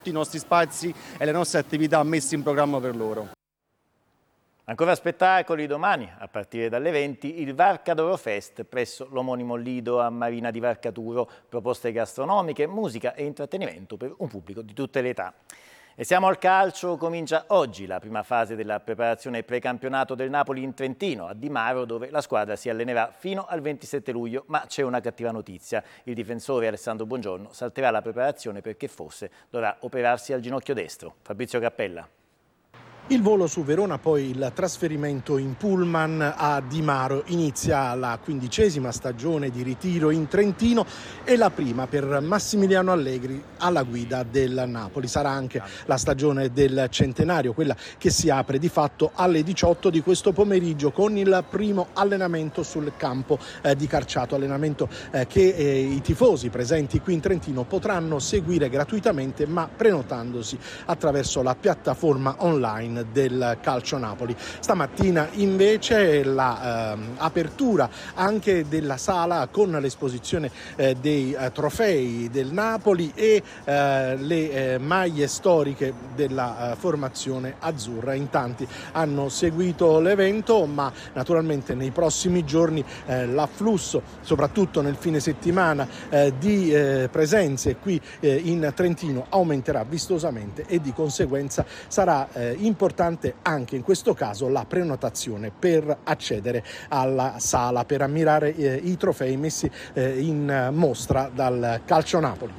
i nostri spazi e le nostre attività messe in programma per loro. Ancora spettacoli domani, a partire dalle 20, il Varcadoro Fest presso l'omonimo Lido a Marina di Varcaturo, proposte gastronomiche, musica e intrattenimento per un pubblico di tutte le età. E siamo al calcio, comincia oggi la prima fase della preparazione precampionato del Napoli in Trentino, a Di Maro, dove la squadra si allenerà fino al 27 luglio, ma c'è una cattiva notizia. Il difensore Alessandro Buongiorno salterà la preparazione perché forse dovrà operarsi al ginocchio destro. Fabrizio Cappella. Il volo su Verona, poi il trasferimento in pullman a Di Maro. Inizia la 15ª stagione di ritiro in Trentino e la prima per Massimiliano Allegri alla guida del Napoli. Sarà anche la stagione del centenario, quella che si apre di fatto alle 18 di questo pomeriggio con il primo allenamento sul campo di Carciato, allenamento che i tifosi presenti qui in Trentino potranno seguire gratuitamente, ma prenotandosi attraverso la piattaforma online del Calcio Napoli. Stamattina invece l'apertura anche della sala con l'esposizione dei trofei del Napoli e le maglie storiche della formazione azzurra. In tanti hanno seguito l'evento, ma naturalmente nei prossimi giorni l'afflusso, soprattutto nel fine settimana, di presenze qui in Trentino aumenterà vistosamente e di conseguenza sarà importante anche in questo caso la prenotazione per accedere alla sala, per ammirare i trofei messi in mostra dal Calcio Napoli.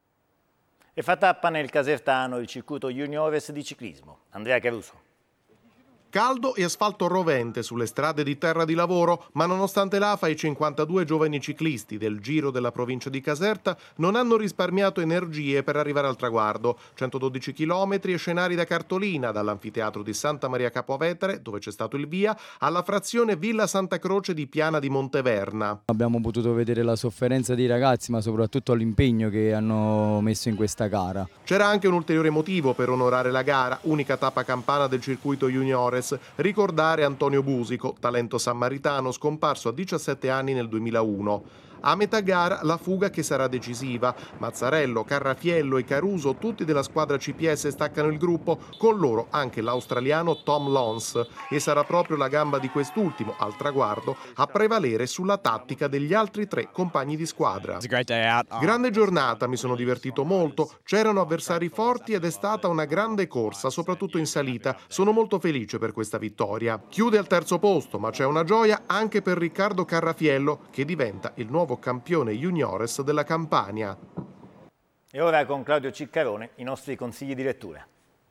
E fa tappa nel Casertano il circuito Juniores di ciclismo. Andrea Caruso. Caldo e asfalto rovente sulle strade di terra di lavoro, ma nonostante l'AFA i 52 giovani ciclisti del Giro della provincia di Caserta non hanno risparmiato energie per arrivare al traguardo. 112 km e scenari da cartolina, dall'anfiteatro di Santa Maria Capovetere, dove c'è stato il via, alla frazione Villa Santa Croce di Piana di Monteverna. Abbiamo potuto vedere la sofferenza dei ragazzi, ma soprattutto l'impegno che hanno messo in questa gara. C'era anche un ulteriore motivo per onorare la gara, unica tappa campana del circuito Juniores. Ricordare Antonio Busico, talento sammaritano scomparso a 17 anni nel 2001. A metà gara la fuga che sarà decisiva. Mazzarello, Carrafiello e Caruso, tutti della squadra CPS, staccano il gruppo, con loro anche l'australiano Tom Lons, e sarà proprio la gamba di quest'ultimo al traguardo a prevalere sulla tattica degli altri 3 compagni di squadra. Grande giornata, mi sono divertito molto, c'erano avversari forti ed è stata una grande corsa, soprattutto in salita. Sono molto felice per questa vittoria. Chiude al terzo posto, ma c'è una gioia anche per Riccardo Carrafiello, che diventa il nuovo campione juniores della Campania. E ora con Claudio Ciccarone i nostri consigli di lettura.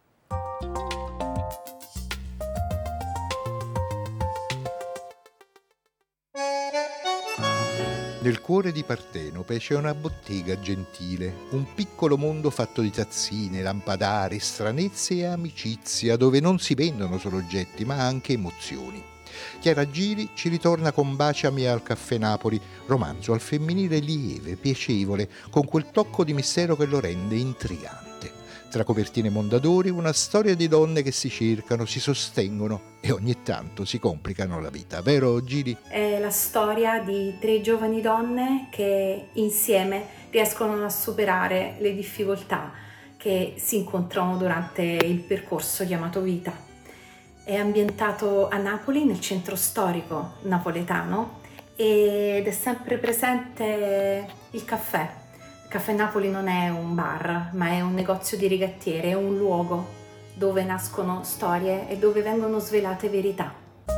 Nel cuore di Partenope c'è una bottega gentile, un piccolo mondo fatto di tazzine, lampadari, stranezze e amicizia, dove non si vendono solo oggetti ma anche emozioni. Chiara Giri ci ritorna con Baciami al Caffè Napoli, romanzo al femminile lieve, piacevole, con quel tocco di mistero che lo rende intrigante. Tra copertine Mondadori, una storia di donne che si cercano, si sostengono e ogni tanto si complicano la vita, vero Giri? È la storia di 3 giovani donne che insieme riescono a superare le difficoltà che si incontrano durante il percorso chiamato vita. È ambientato a Napoli, nel centro storico napoletano, ed è sempre presente il caffè. Il Caffè Napoli non è un bar, ma è un negozio di rigattiere, è un luogo dove nascono storie e dove vengono svelate verità.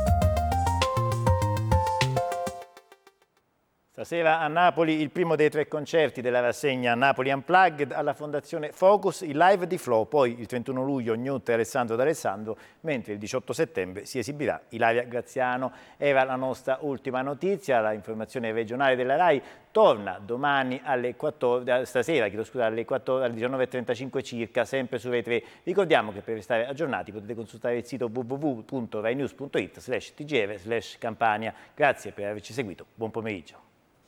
Stasera a Napoli il primo dei 3 concerti della rassegna Napoli Unplugged alla Fondazione Focus, il live di Flo, poi il 31 luglio Newt e Alessandro D'Alessandro, mentre il 18 settembre si esibirà Ilaria Graziano. Era la nostra ultima notizia, la informazione regionale della RAI torna domani alle 14, stasera alle 19.35 circa, sempre su Rai 3. Ricordiamo che per restare aggiornati potete consultare il sito www.rainews.it/tgr/Campania. Grazie per averci seguito, buon pomeriggio.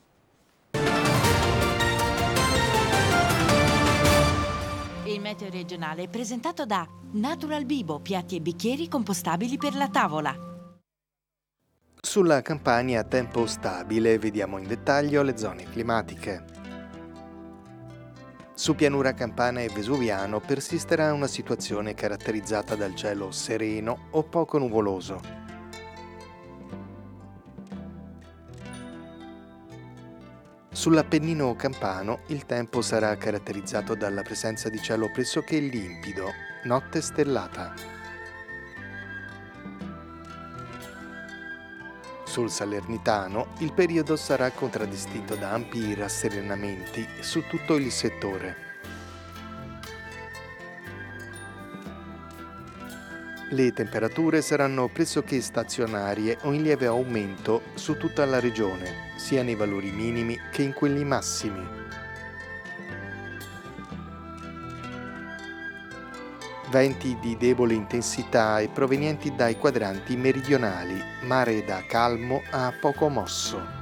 Il meteo regionale è presentato da Natural Bibo, piatti e bicchieri compostabili per la tavola. Sulla Campania tempo stabile, vediamo in dettaglio le zone climatiche. Su pianura campana e vesuviano persisterà una situazione caratterizzata dal cielo sereno o poco nuvoloso. Sull'Appennino campano il tempo sarà caratterizzato dalla presenza di cielo pressoché limpido, notte stellata. Sul Salernitano il periodo sarà contraddistinto da ampi rasserenamenti su tutto il settore. Le temperature saranno pressoché stazionarie o in lieve aumento su tutta la regione, sia nei valori minimi che in quelli massimi. Venti di debole intensità e provenienti dai quadranti meridionali, mare da calmo a poco mosso.